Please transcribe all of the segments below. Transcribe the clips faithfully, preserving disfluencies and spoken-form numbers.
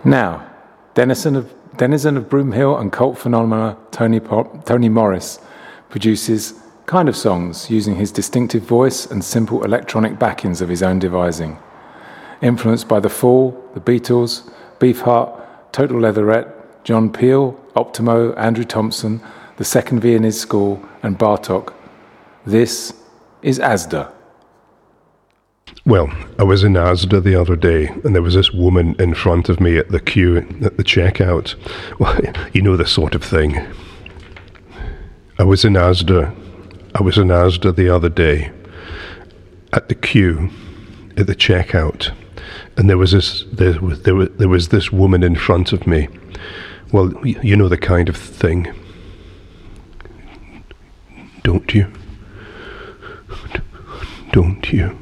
Now, denizen of, denizen of Broomhill and cult phenomena Tony, Pop, Tony Morris produces kind of songs using his distinctive voice and simple electronic backings of his own devising. Influenced by The Fall, The Beatles, Beefheart, Total Leatherette, John Peel, Optimo, Andrew Thompson, the Second Viennese School, and Bartok, this is Asda. Well, I was in Asda the other day, and there was this woman in front of me at the queue at the checkout. Well, you know the sort of thing. I was in Asda. I was in Asda the other day at the queue at the checkout, and there was this there was there was, there was this woman in front of me. Well, you know the kind of thing, don't you? Don't you?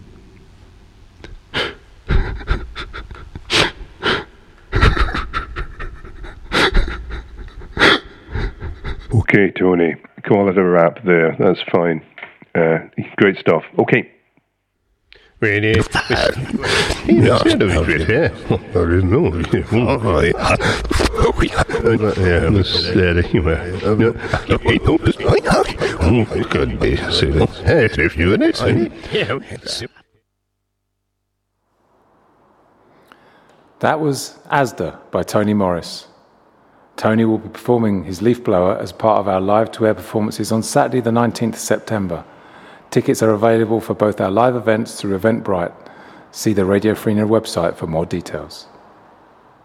Okay, Tony, call it a wrap there. That's fine. Uh, great stuff. Okay. Ready? Yeah, I don't know. Yeah, let's anyway. If you That was Asda by Tony Morris. Tony will be performing his Leaf Blower as part of our live-to-air performances on Saturday the nineteenth of September. Tickets are available for both our live events through Eventbrite. See the Radio Freenet website for more details.